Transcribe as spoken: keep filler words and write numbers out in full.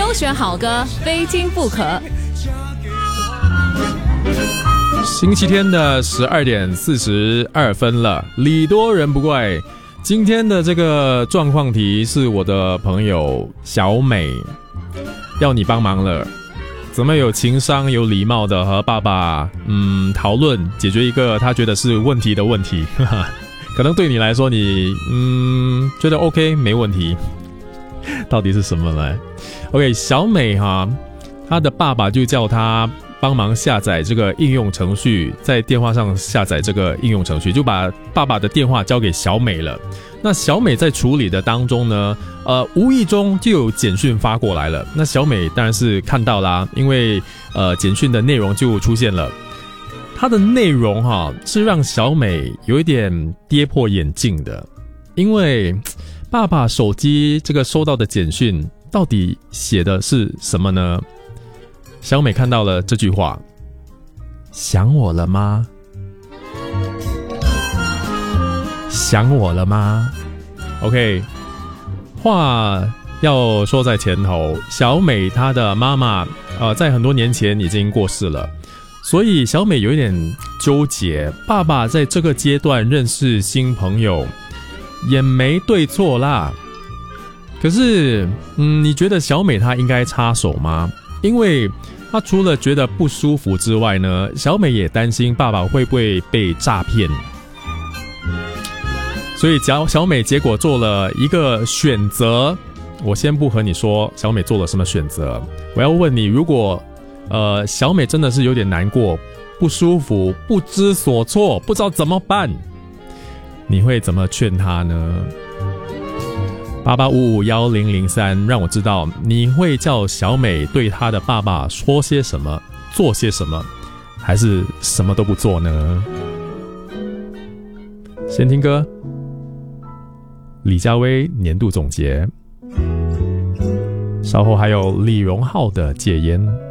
优选好歌，非听不可。 星期天的十二点四十二分了，礼多人不怪。今天的这个状况题是我的朋友小美要你帮忙了，怎么有情商有礼貌的和爸爸嗯讨论解决一个他觉得是问题的问题，呵呵，可能对你来说你嗯觉得 OK 没问题，到底是什么呢？ OK， 小美哈，她的爸爸就叫她帮忙下载这个应用程序，在电话上下载这个应用程序，就把爸爸的电话交给小美了。那小美在处理的当中呢，呃，无意中就有简讯发过来了。那小美当然是看到啦，因为呃，简讯的内容就出现了。它的内容哈是让小美有一点跌破眼镜的，因为爸爸手机这个收到的简讯到底写的是什么呢？小美看到了这句话：想我了吗？想我了吗 ？OK， 话要说在前头，小美她的妈妈呃，在很多年前已经过世了，所以小美有一点纠结。爸爸在这个阶段认识新朋友也没对错啦，可是嗯，你觉得小美她应该插手吗？因为她除了觉得不舒服之外呢，小美也担心爸爸会不会被诈骗，所以小美结果做了一个选择。我先不和你说小美做了什么选择，我要问你，如果呃小美真的是有点难过、不舒服、不知所措、不知道怎么办，你会怎么劝她呢？八八五五一零零三，让我知道你会叫小美对她的爸爸说些什么，做些什么，还是什么都不做呢？先听歌，李佳薇年度总结，稍后还有李荣浩的戒烟。